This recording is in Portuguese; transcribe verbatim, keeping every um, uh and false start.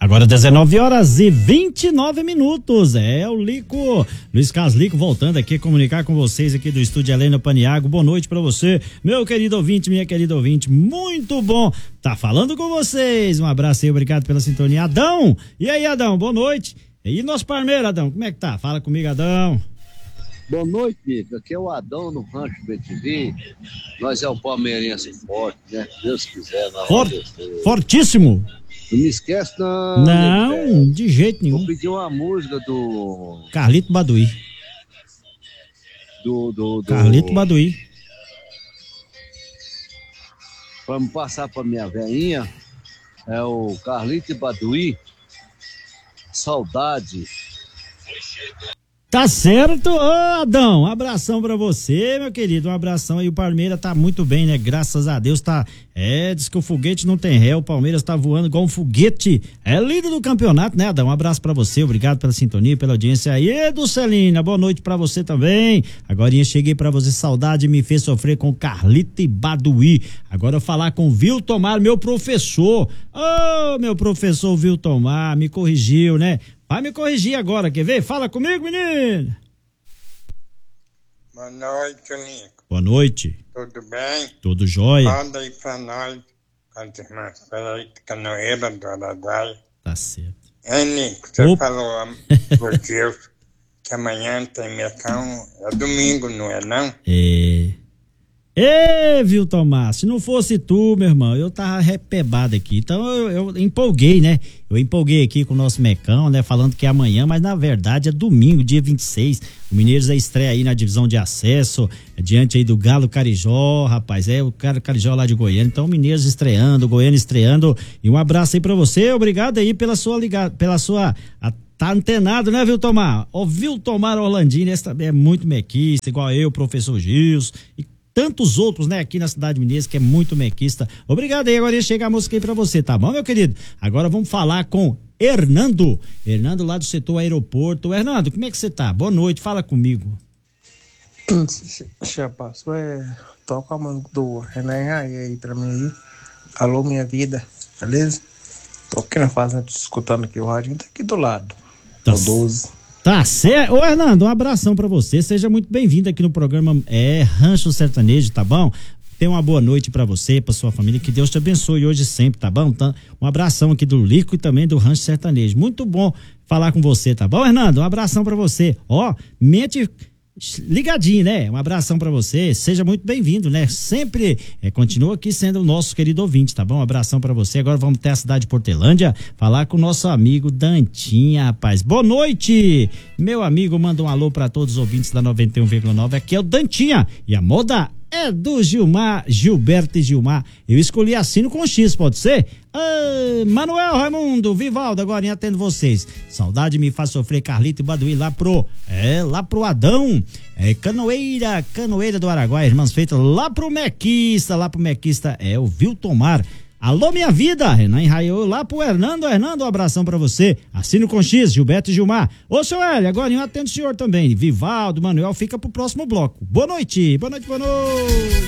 Agora dezenove horas e vinte e nove minutos, é o Lico, Luiz Carlos Lico voltando aqui comunicar com vocês aqui do estúdio Helena Paniago. Boa noite pra você, meu querido ouvinte, minha querida ouvinte, muito bom tá falando com vocês, um abraço aí, obrigado pela sintonia. Adão, e aí Adão, boa noite. E nosso parmeiro, Adão, como é que tá? Fala comigo, Adão. Boa noite, Pico. Aqui é o Adão no Rancho B T V. Nós é o palmeirense forte, né? Deus quiser. Nós For, fortíssimo. Não me esquece, não. Não, é, de jeito nenhum. Vou pedir uma música do... Carlito Baduí. Do, do, do... Carlito Baduí. Pra me passar pra minha velhinha, é o Carlito Baduí. Saudade. Tá certo, ô Adão, um abração pra você, meu querido, um abração aí, o Palmeiras tá muito bem, né, graças a Deus, tá, é, diz que o foguete não tem ré, o Palmeiras tá voando igual um foguete, é líder do campeonato, né, Adão, um abraço pra você, obrigado pela sintonia, pela audiência aí, e do Celina, boa noite pra você também, agorinha cheguei pra você, saudade me fez sofrer com Carlito e Baduí, agora eu falar com Viltomar, meu professor, ô, oh, meu professor Viltomar, me corrigiu, né. Vai me corrigir agora, quer ver? Fala comigo, menino! Boa noite, Nico. Boa noite. Tudo bem? Tudo jóia? Manda aí pra nós, as irmãs Freitas, Canoeira do Araguaia. Tá certo. É, Nico, você Opa. falou por Deus que amanhã tem mecão, é domingo, não é não? É... Ê, Viltomar, se não fosse tu, meu irmão, eu tava arrepebado aqui, então eu, eu empolguei, né? Eu empolguei aqui com o nosso mecão, né? Falando que é amanhã, mas na verdade é domingo, dia vinte e seis, o Mineiros é estreia aí na divisão de acesso, é diante aí do Galo Carijó, rapaz, é o cara Carijó lá de Goiânia, então o Mineiros estreando, o Goiânia estreando, e um abraço aí pra você, obrigado aí pela sua ligada, pela sua... A, tá antenado, né, Viltomar? O Viltomar Orlandini, esse também é muito mequista, igual eu, professor Gils, e tantos outros, né, aqui na cidade mineira, que é muito mequista. Obrigado aí, agora chega a música aí pra você, tá bom, meu querido? Agora vamos falar com Hernando, Hernando lá do setor aeroporto. Hernando, como é que você tá? Boa noite, fala comigo. Chapa, é, toca a música do Renan Raí aí pra mim aí. Alô, minha vida, beleza? Tô aqui na fazenda escutando aqui o rádio, tá aqui do lado. Tá, doze. Tá certo. Ô, Hernando, um abração pra você. Seja muito bem-vindo aqui no programa é, Rancho Sertanejo, tá bom? Tenha uma boa noite pra você, pra sua família. Que Deus te abençoe hoje sempre, tá bom? Então, um abração aqui do Lico e também do Rancho Sertanejo. Muito bom falar com você, tá bom, Hernando? Um abração pra você. Ó, mente ligadinho, né? Um abração pra você, seja muito bem-vindo, né? Sempre é, continua aqui sendo o nosso querido ouvinte, tá bom? Um abração pra você. Agora vamos até a cidade de Portelândia falar com o nosso amigo Dantinha, rapaz. Boa noite, meu amigo, manda um alô pra todos os ouvintes da noventa e um vírgula nove, aqui é o Dantinha e a moda é do Gilmar, Gilberto e Gilmar. Eu escolhi assino com X, pode ser? Ah, Manuel Raimundo, Vivaldo, agora atendo vocês. Saudade me faz sofrer, Carlito e Baduí lá pro, é, lá pro Adão, é, Canoeira, Canoeira do Araguaia, irmãs feitas lá pro Mequista, lá pro Mequista, é o Viltomar. Alô, minha vida, Renan Raiô, lá pro Hernando, Hernando, um abração pra você, assino com X, Gilberto e Gilmar. Ô, seu Hélio, agora eu atendo o senhor também, Vivaldo, Manuel, fica pro próximo bloco. Boa noite, boa noite, boa noite.